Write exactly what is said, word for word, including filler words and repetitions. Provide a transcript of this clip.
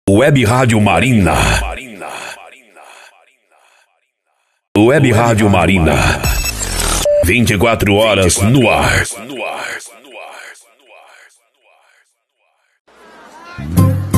Web Rádio Marina. Web Rádio Marina. vinte e quatro horas no ar.